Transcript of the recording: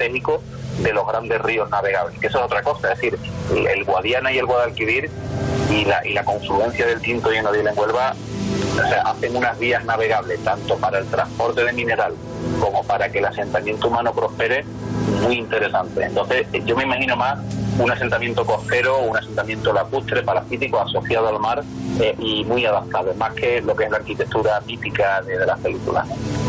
estratégico de los grandes ríos navegables, que eso es otra cosa. Es decir, el Guadiana y el Guadalquivir y la confluencia del Tinto y el Nodiel en Huelva, o sea, hacen unas vías navegables tanto para el transporte de mineral como para que el asentamiento humano prospere, muy interesante. Entonces yo me imagino más un asentamiento costero, un asentamiento lacustre, parasítico, asociado al mar, y muy adaptado, más que lo que es la arquitectura mítica de las películas.